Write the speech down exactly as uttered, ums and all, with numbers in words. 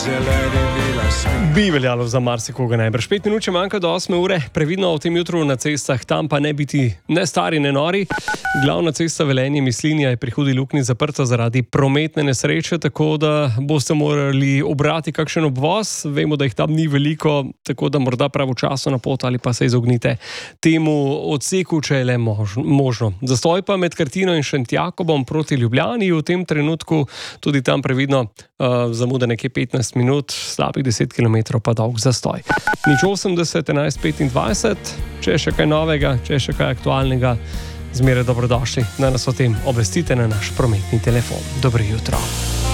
Bi veljalo za marsikoga najbrž. Pet minut, če manjka do osme ure, previdno v tem jutru na cestah, tam pa ne biti ne stari, ne nori. Glavna cesta Velenje-Mislinja je pri Hudi Luknji zaprta zaradi prometne nesreče, tako da boste morali obrati kakšen obvoz. Vemo, da jih tam ni veliko, tako da morda pravočasno na pot ali pa se izognite temu odseku, če je le možno. Zastoj pa med Krtino in Šentjakobom proti Ljubljani v tem trenutku, tudi tam previdno, uh, zamuda nekje petnajst minut, slabih deset kilometrov pa dolg zastoj. Nič osemdeset, enajst petindvajset, če je še kaj novega, če je še kaj aktualnega, zmeraj dobrodošli, da nas o tem obvestite na naš prometni telefon. Dobro jutro.